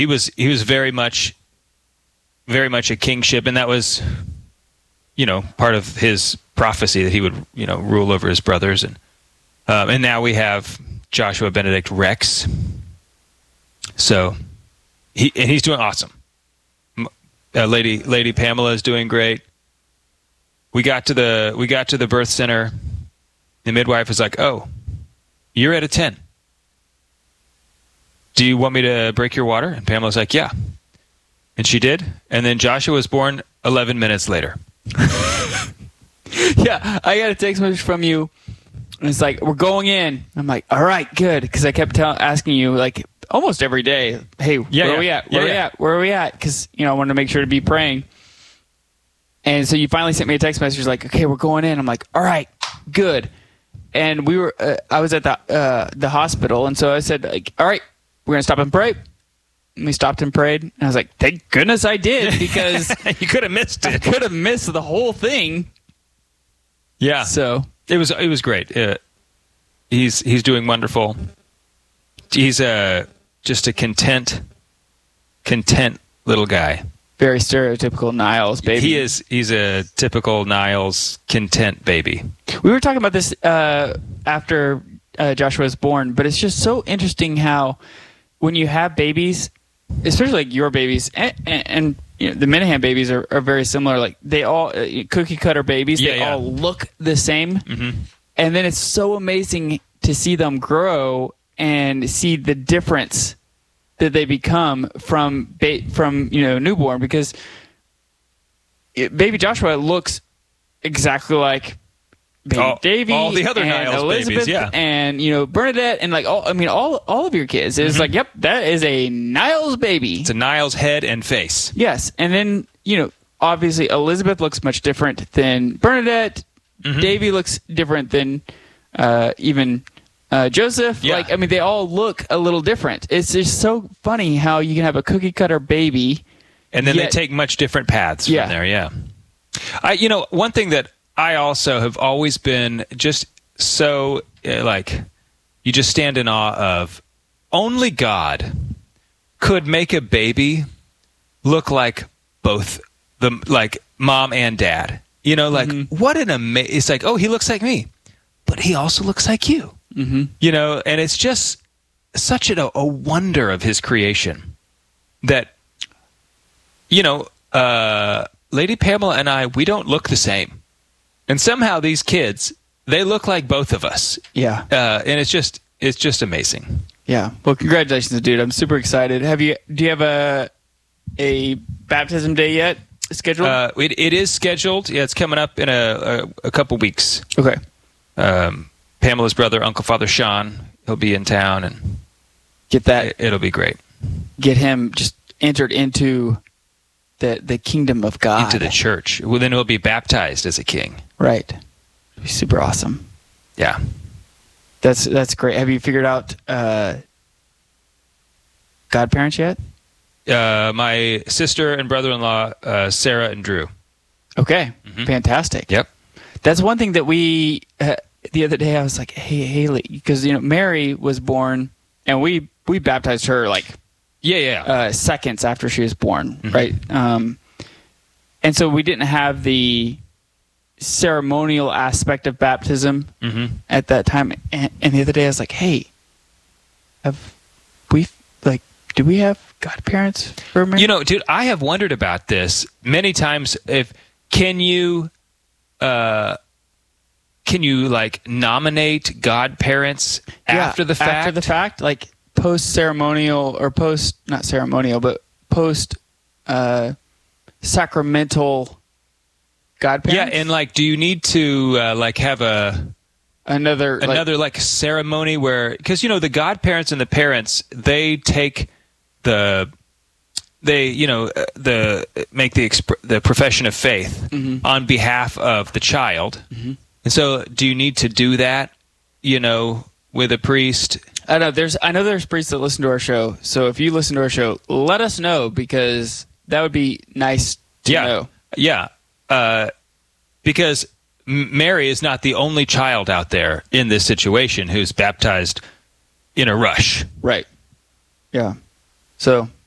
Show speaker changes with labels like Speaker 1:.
Speaker 1: he was very much a kingship, and that was, part of his prophecy that he would, rule over his brothers, and now we have Joshua Benedict Rex. So he's doing awesome. Lady Pamela is doing great. We got to the birth center. The midwife was like, "Oh, you're at a 10. Do you want me to break your water?" And Pamela's like, "Yeah." And she did. And then Joshua was born 11 minutes later.
Speaker 2: Yeah, I got a text message from you. And it's like, "We're going in." I'm like, "All right, good." Because I kept asking you, like, almost every day, "Hey, where are we at? Where are we at?" Because, I wanted to make sure to be praying. And so you finally sent me a text message like, "Okay, we're going in." I'm like, "All right, good." And I was at the hospital. And so I said, like, "All right, we're going to stop and pray." And we stopped and prayed. And I was like, thank goodness I did, because
Speaker 1: you could have missed it.
Speaker 2: I could have missed the whole thing.
Speaker 1: Yeah.
Speaker 2: So
Speaker 1: it was great. He's doing wonderful. He's just a content little guy.
Speaker 2: Very stereotypical Niles baby.
Speaker 1: He's a typical Niles content baby.
Speaker 2: We were talking about this after Joshua was born, but it's just so interesting how when you have babies, especially like your babies, and the Minahan babies are very similar. Like they all cookie cutter babies. They all look the same, and then it's so amazing to see them grow and see the difference that they become from newborn, because baby Joshua looks exactly like baby Davy,
Speaker 1: all the other
Speaker 2: and
Speaker 1: Niles
Speaker 2: Elizabeth,
Speaker 1: babies,
Speaker 2: and Bernadette, and like all of your kids. It's like, yep, that is a Niles baby.
Speaker 1: It's a Niles head and face.
Speaker 2: Yes, and then obviously Elizabeth looks much different than Bernadette. Davy looks different than even Joseph.
Speaker 1: Yeah.
Speaker 2: They all look a little different. It's just so funny how you can have a cookie cutter baby,
Speaker 1: and then they take much different paths from there. Yeah. One thing that I also have always been just so you just stand in awe of, only God could make a baby look like both like mom and dad. What an amazing. It's like, oh, he looks like me, but he also looks like you. And it's just such a wonder of his creation that, Lady Pamela and I, we don't look the same. And somehow these kids, they look like both of us.
Speaker 2: Yeah.
Speaker 1: And it's just amazing.
Speaker 2: Yeah. Well, congratulations, dude. I'm super excited. Do you have a baptism day yet scheduled?
Speaker 1: It is scheduled. Yeah, it's coming up in a couple weeks.
Speaker 2: Okay.
Speaker 1: Pamela's brother, Uncle Father Sean, he'll be in town, and
Speaker 2: get that.
Speaker 1: It'll be great.
Speaker 2: Get him just entered into the kingdom of God,
Speaker 1: into the church. Well, then he'll be baptized as a king.
Speaker 2: Right. It'll be super awesome.
Speaker 1: Yeah.
Speaker 2: That's great. Have you figured out godparents yet?
Speaker 1: My sister and brother-in-law, Sarah and Drew.
Speaker 2: Okay. Fantastic.
Speaker 1: Yep.
Speaker 2: That's one thing that we the other day I was like, "Hey, Haley," because Mary was born, and we baptized her seconds after she was born, right? And so we didn't have the ceremonial aspect of baptism at that time. And the other day I was like, "Hey, do we have godparents for Mary?"
Speaker 1: Dude, I have wondered about this many times. Can you nominate godparents after the fact?
Speaker 2: After the fact, like post-ceremonial or not ceremonial, but post-sacramental godparents?
Speaker 1: Yeah, and do you need to have another ceremony where, because the godparents and the parents, they take make the profession of faith on behalf of the child. And so do you need to do that, with a priest?
Speaker 2: I know there's priests that listen to our show. So if you listen to our show, let us know, because that would be nice to know.
Speaker 1: Yeah. Because Mary is not the only child out there in this situation who's baptized in a rush.
Speaker 2: Right. Yeah. So